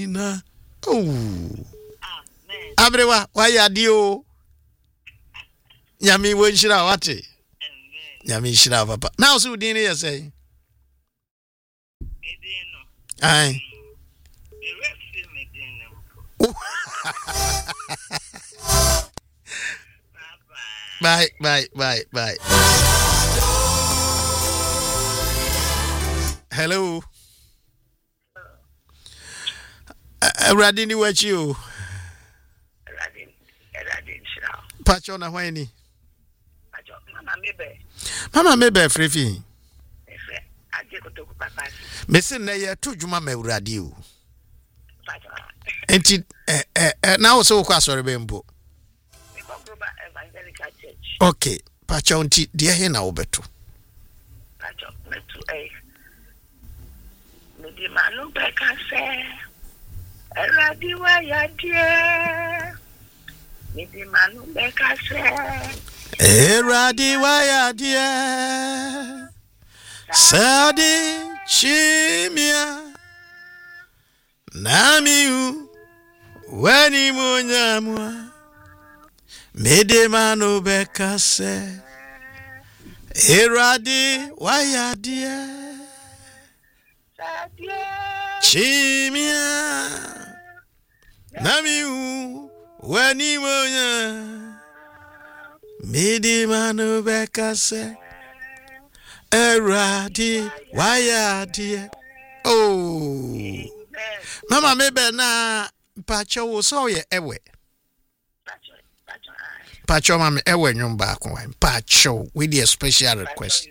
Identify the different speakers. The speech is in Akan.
Speaker 1: na Abrewa why adio Nyami wenshira wate Nyami shira papa now so din here say Aye Bye. Hello. Radini what you?
Speaker 2: Radin Shao.
Speaker 1: Pachona Wani.
Speaker 2: Mama
Speaker 1: Mama mebe frefi.
Speaker 2: I get to papa.
Speaker 1: Mesin na ya tu juma me radio. Enti now so kwa sorry bembo. Okay, Pachonti, dear Hena Obeto.
Speaker 2: Pacho, metu Midi manu beka se. Eradiwa ya die. Midi manu beka se.
Speaker 1: Eradiwa ya die. Sadi chimia. Namiu. Weni munyamwa. Mede manu bekase Eradi wayadie Chimia Namiu Wani moya Mede manu bekase Eradi wayadie Oh Mama mebe na Pacho wo so ye ewe Pacho mama ewe nyumba ko Pacho with a special request.